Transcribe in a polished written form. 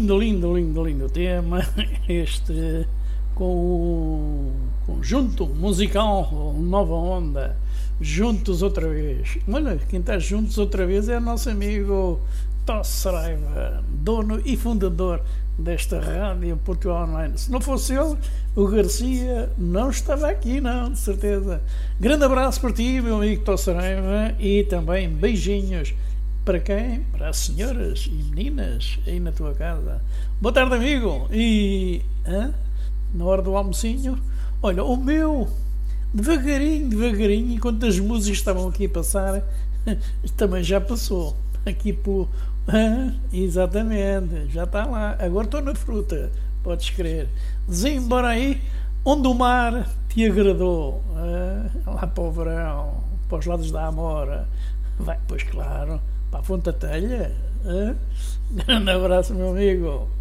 lindo, lindo, lindo, lindo tema, este com o conjunto musical Nova Onda, juntos outra vez. Olha, quem está juntos outra vez é o nosso amigo Tó Saraiva, dono e fundador desta rádio Portugal Online. Se não fosse ele, o Garcia não estava aqui, não, de certeza. Grande abraço para ti, meu amigo Tó Saraiva, e também beijinhos. Para quem? Para as senhoras e meninas aí na tua casa. Boa tarde, amigo. E na hora do almocinho, olha, o meu, devagarinho, devagarinho, enquanto as músicas estavam aqui a passar, também já passou. Aqui por... exatamente, já está lá. Agora estou na fruta, podes crer. Embora aí, onde o mar te agradou. Lá para o verão, para os lados da Amora. Vai, pois claro, para a Fonte da Telha. Grande abraço, meu amigo.